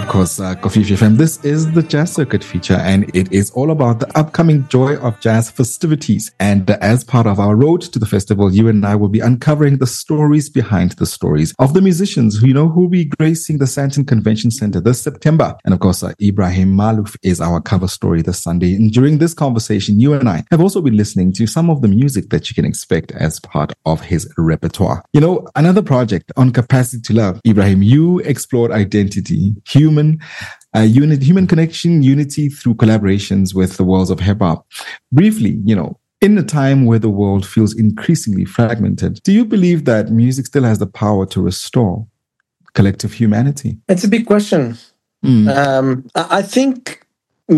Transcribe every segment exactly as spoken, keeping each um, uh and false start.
Of course, uh, Kofifi F M, this is the Jazz Circuit feature, and it is all about the upcoming Joy of Jazz festivities. And uh, as part of our road to the festival, you and I will be uncovering the stories behind the stories of the musicians who, you know, who will be gracing the Sandton Convention Center this September. And of course, uh, Ibrahim Maalouf is our cover story this Sunday. And during this conversation, you and I have also been listening to some of the music that you can expect as part of his repertoire. You know, another project on Capacity to Love, Ibrahim, you explored identity, human uh, unit, human connection, unity through collaborations with the worlds of hip hop. Briefly, you know, in a time where the world feels increasingly fragmented, do you believe that music still has the power to restore collective humanity? It's a big question. Mm. Um, I think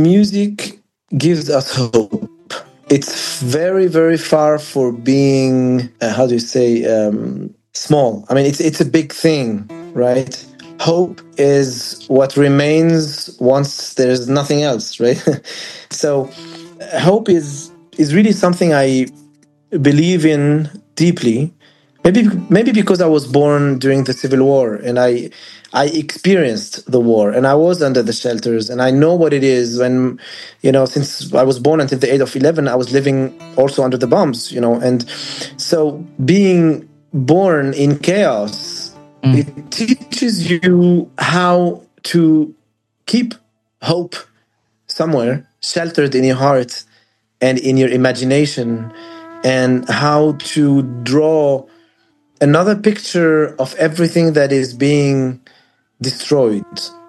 music gives us hope. It's very, very far for being, uh, how do you say, um, small. I mean, it's it's a big thing, right? Hope is what remains once there's nothing else, right? So hope is is really something I believe in deeply. Maybe maybe because I was born during the Civil War and I I experienced the war and I was under the shelters and I know what it is when, you know, since I was born until the age of eleven, I was living also under the bombs, you know, and so being born in chaos, mm. it teaches you how to keep hope somewhere sheltered in your heart and in your imagination, and how to draw another picture of everything that is being destroyed.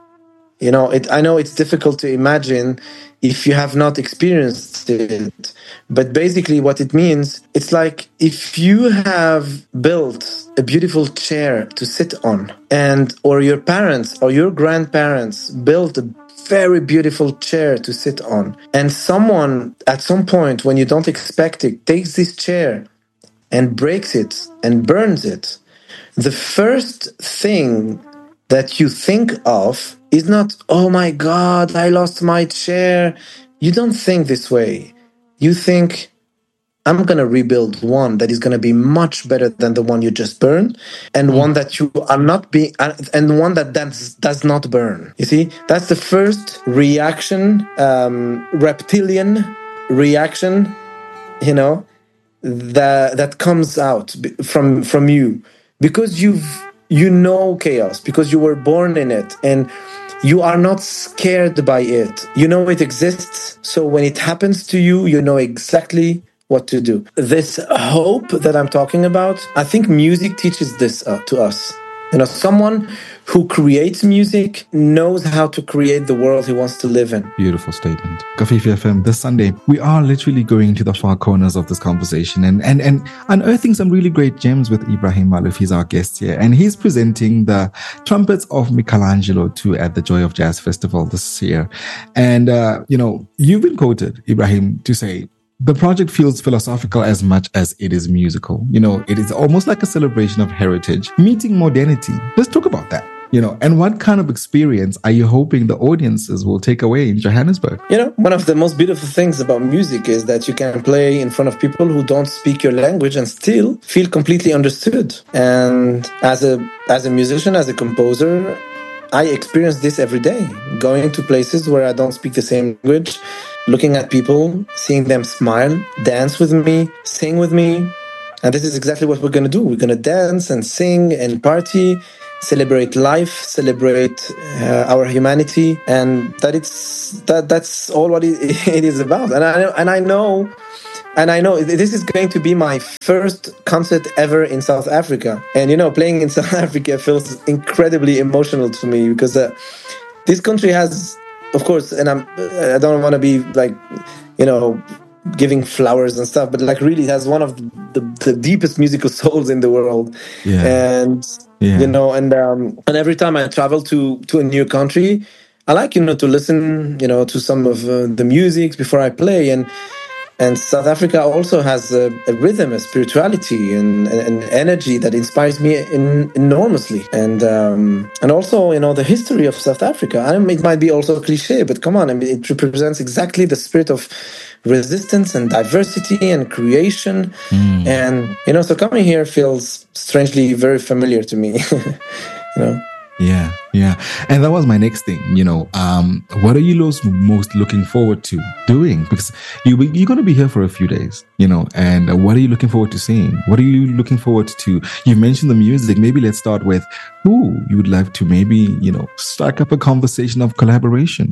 You know, it, I know it's difficult to imagine if you have not experienced it, but basically what it means, it's like if you have built a beautiful chair to sit on, and or your parents or your grandparents built a very beautiful chair to sit on, and someone at some point when you don't expect it takes this chair and breaks it and burns it, the first thing that you think of is not, oh my God, I lost my chair. You don't think this way. You think, I'm going to rebuild one that is going to be much better than the one you just burned, and mm. one that you are not being, and one that does, does not burn. You see, that's the first reaction, um, reptilian reaction, you know, that that comes out from from you, because you've you know chaos, because you were born in it and you are not scared by it. You know it exists, so when it happens to you, you know exactly what to do. This hope that I'm talking about, I think music teaches this uh, to us. You know, someone who creates music knows how to create the world he wants to live in. Beautiful statement. Kofifi F M, this Sunday, we are literally going to the far corners of this conversation and, and, and unearthing some really great gems with Ibrahim Maalouf. He's our guest here, and he's presenting the Trumpets of Michelangelo too at the Joy of Jazz Festival this year. And, uh, you know, you've been quoted, Ibrahim, to say, the project feels philosophical as much as it is musical. You know, it is almost like a celebration of heritage, meeting modernity. Let's talk about that. You know, and what kind of experience are you hoping the audiences will take away in Johannesburg? You know, one of the most beautiful things about music is that you can play in front of people who don't speak your language and still feel completely understood. And as a as a musician, as a composer, I experience this every day, going to places where I don't speak the same language, looking at people, seeing them smile, dance with me, sing with me. And this is exactly what we're going to do. We're going to dance and sing and party, celebrate life, celebrate uh, our humanity, and that it's that that's all what it, it is about. And I and I know, and I know this is going to be my first concert ever in South Africa. And you know, playing in South Africa feels incredibly emotional to me, because uh, this country has, of course, and I'm I don't want to be like, you know, giving flowers and stuff, but like really has one of the, the deepest musical souls in the world. Yeah. And yeah. you know, and um, and every time I travel to to a new country, I like, you know, to listen, you know, to some of uh, the music before I play. And and South Africa also has a, a rhythm, a spirituality, and an energy that inspires me in, enormously. And um, and also, you know, the history of South Africa. I mean, it might be also a cliche, but come on, I mean, it represents exactly the spirit of resistance and diversity and creation. Mm. And, you know, so coming here feels strangely very familiar to me, you know. Yeah, yeah. And that was my next thing, you know, um, what are you most, most looking forward to doing? Because you, you're going to be here for a few days, you know, and uh, what are you looking forward to seeing? What are you looking forward to? You mentioned the music. Maybe let's start with who you would like to maybe, you know, strike up a conversation of collaboration,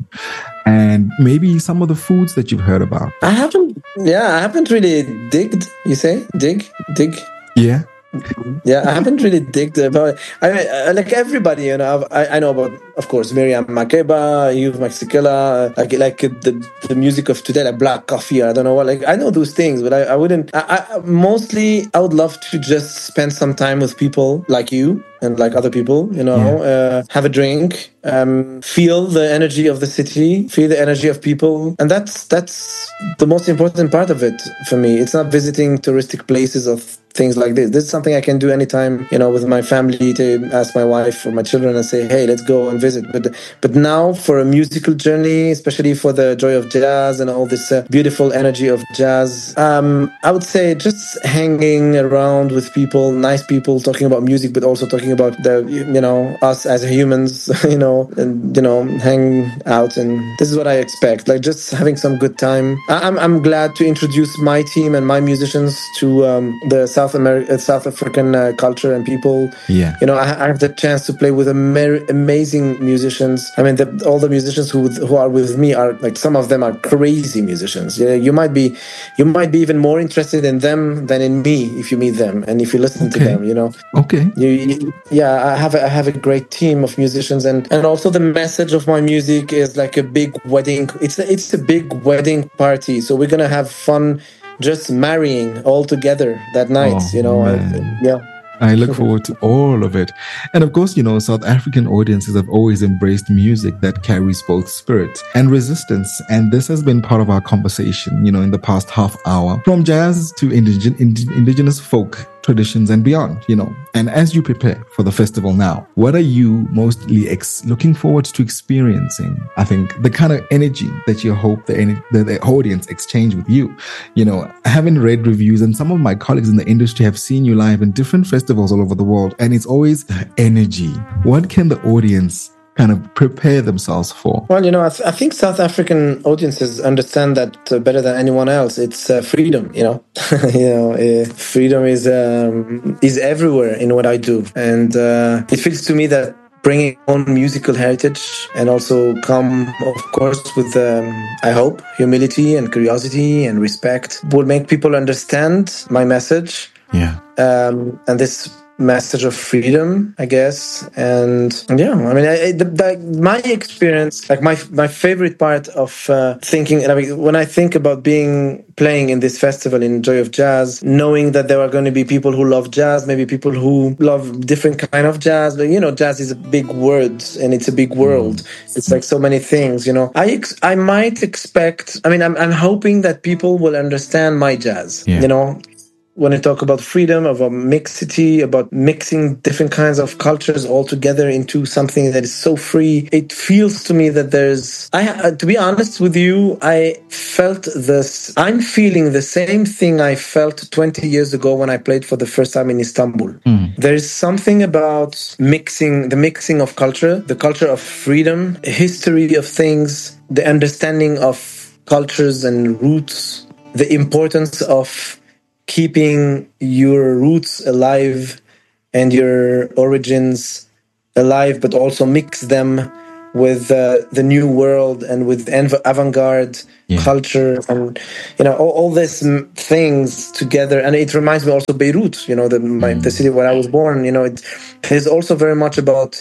and maybe some of the foods that you've heard about. I haven't, yeah, I haven't really digged, you say? Dig? Dig? Yeah. Yeah, I haven't really digged about. I mean, like everybody, you know, I, I know about, of course, Miriam Makeba, Youth Maxikela, like like the the music of today, like Black Coffee. I don't know what. Like I know those things, but I, I wouldn't. I, I mostly I would love to just spend some time with people like you and like other people. You know, yeah. uh, have a drink, um, feel the energy of the city, feel the energy of people, and that's that's the most important part of it for me. It's not visiting touristic places of things like this. This is something I can do anytime, you know, with my family, to ask my wife or my children and say, hey, let's go and visit. But but now for a musical journey, especially for the joy of jazz and all this uh, beautiful energy of jazz, um, I would say just hanging around with people, nice people, talking about music, but also talking about the, you know, us as humans, you know, and, you know, hang out. And this is what I expect, like just having some good time. I'm, I'm glad to introduce my team and my musicians to um, the South South American, South African uh, culture and people. Yeah, you know, I, I have the chance to play with ama- amazing musicians. I mean, the, all the musicians who who are with me are like, some of them are crazy musicians. You know, you might be, you might be even more interested in them than in me if you meet them and if you listen okay. to them. You know, okay, you, you, yeah, I have a, I have a great team of musicians, and and also the message of my music is like a big wedding. It's a, it's a big wedding party. So we're gonna have fun. Just marrying all together that night, oh, you know. Man. Yeah. I look forward to all of it. And of course, you know, South African audiences have always embraced music that carries both spirit and resistance. And this has been part of our conversation, you know, in the past half hour, from jazz to indig- ind- indigenous folk traditions and beyond, you know. And as you prepare for the festival now, what are you mostly ex- looking forward to experiencing? I think the kind of energy that you hope the, en- the, the audience exchange with you, you know, having read reviews, and some of my colleagues in the industry have seen you live in different festivals all over the world, and it's always energy. What can the audience kind of prepare themselves for? Well, you know, I, th- I think South African audiences understand that uh, better than anyone else. It's uh, freedom, you know. you know, uh, freedom is um, is everywhere in what I do, and uh, it feels to me that bringing on musical heritage and also come, of course, with um, I hope humility and curiosity and respect will make people understand my message. Yeah, um, and this message of freedom, I guess. And yeah, I mean, I, the, the, my experience, like my my favorite part of uh, thinking, I mean, when I think about being playing in this festival in Joy of Jazz, knowing that there are going to be people who love jazz, maybe people who love different kind of jazz, but you know, jazz is a big word and it's a big world. Mm. It's like so many things, you know. I ex- I might expect, I mean, I'm I'm hoping that people will understand my jazz, yeah. you know. When I talk about freedom, about mixity, about mixing different kinds of cultures all together into something that is so free, it feels to me that there's, I, uh, to be honest with you, I felt this, I'm feeling the same thing I felt twenty years ago when I played for the first time in Istanbul. Mm. There is something about mixing, the mixing of culture, the culture of freedom, history of things, the understanding of cultures and roots, the importance of keeping your roots alive and your origins alive, but also mix them with uh, the new world and with avant-garde yeah. culture and, you know, all, all these things together. And it reminds me also Beirut, you know, the, my, mm. the city where I was born. You know, it is also very much about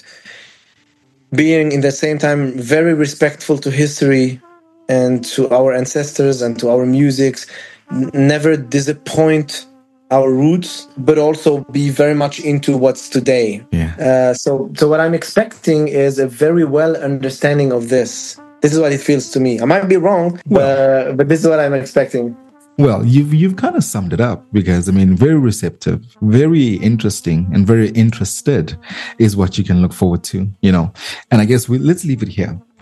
being, in the same time, very respectful to history and to our ancestors and to our musics. Never disappoint our roots, but also be very much into what's today. Yeah. Uh, so, so what I'm expecting is a very well understanding of this. This is what it feels to me. I might be wrong, well, but, but this is what I'm expecting. Well, you've you've kind of summed it up, because I mean, very receptive, very interesting, and very interested is what you can look forward to, you know. And I guess we, let's leave it here for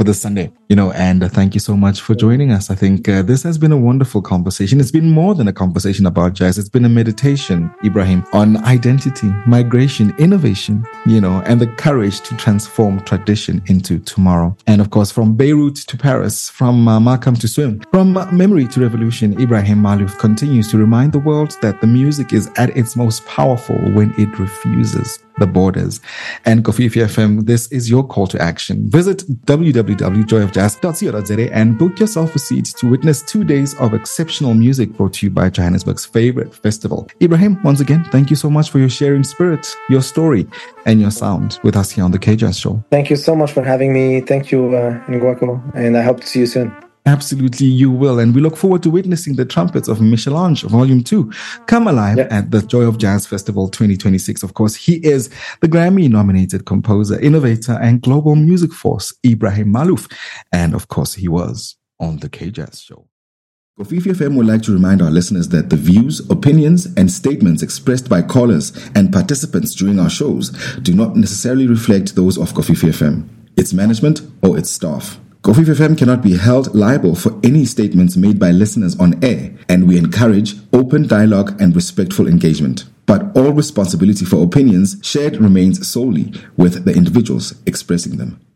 for this Sunday, you know, and uh, thank you so much for joining us. I think uh, this has been a wonderful conversation. It's been more than a conversation about jazz. It's been a meditation, Ibrahim, on identity, migration, innovation, you know, and the courage to transform tradition into tomorrow. And of course, from Beirut to Paris, from uh, Markham to Swim, from uh, memory to revolution, Ibrahim Maalouf continues to remind the world that the music is at its most powerful when it refuses the borders. And Kofifi F M, this is your call to action. Visit w w w dot joy of jazz dot co dot z a and book yourself a seat to witness two days of exceptional music brought to you by Johannesburg's favorite festival. Ibrahim, once again, thank you so much for your sharing spirit, your story, and your sound with us here on the K-Jazz Show. Thank you so much for having me. Thank you, uh, Ngwako, and I hope to see you soon. Absolutely, you will. And we look forward to witnessing the trumpets of Michel-Ange Volume two come alive yeah. at the Joy of Jazz Festival twenty twenty-six. Of course, he is the Grammy-nominated composer, innovator, and global music force, Ibrahim Maalouf. And of course, he was on the K-Jazz Show. Kofifi F M would like to remind our listeners that the views, opinions, and statements expressed by callers and participants during our shows do not necessarily reflect those of Kofifi F M, its management, or its staff. Kofifi F M cannot be held liable for any statements made by listeners on air, and we encourage open dialogue and respectful engagement. But all responsibility for opinions shared remains solely with the individuals expressing them.